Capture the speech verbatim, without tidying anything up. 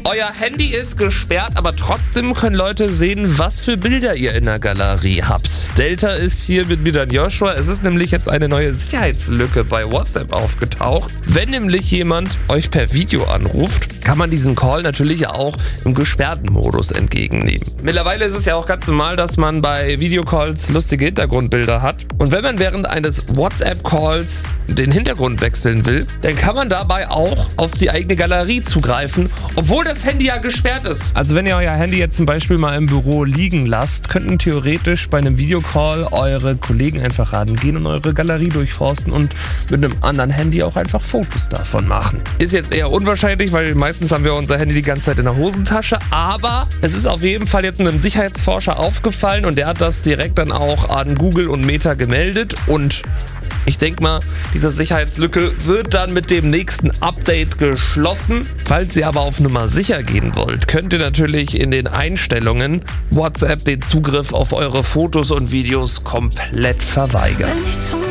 Euer Handy ist gesperrt, aber trotzdem können Leute sehen, was für Bilder ihr in der Galerie habt. Delta ist hier mit mir dann Joshua. Es ist nämlich jetzt eine neue Sicherheitslücke bei WhatsApp aufgetaucht. Wenn nämlich jemand euch per Video anruft, kann man diesen Call natürlich auch im gesperrten Modus entgegennehmen. Mittlerweile ist es ja auch ganz normal, dass man bei Videocalls lustige Hintergrundbilder hat. Und wenn man während eines WhatsApp-Calls den Hintergrund wechseln will, dann kann man dabei auch auf die eigene Galerie zugreifen, obwohl das Handy ja gesperrt ist. Also wenn ihr euer Handy jetzt zum Beispiel mal im Büro liegen lasst, könnten theoretisch bei einem Videocall eure Kollegen einfach rangehen und eure Galerie durchforsten und mit einem anderen Handy auch einfach Fotos davon machen. Ist jetzt eher unwahrscheinlich, weil meistens haben wir unser Handy die ganze Zeit in der Hosentasche, aber es ist auf jeden Fall jetzt einem Sicherheitsforscher aufgefallen und der hat das direkt dann auch an Google und Meta gemeldet und ich denke mal, diese Sicherheitslücke wird dann mit dem nächsten Update geschlossen. Falls ihr aber auf Nummer sicher gehen wollt, könnt ihr natürlich in den Einstellungen WhatsApp den Zugriff auf eure Fotos und Videos komplett verweigern.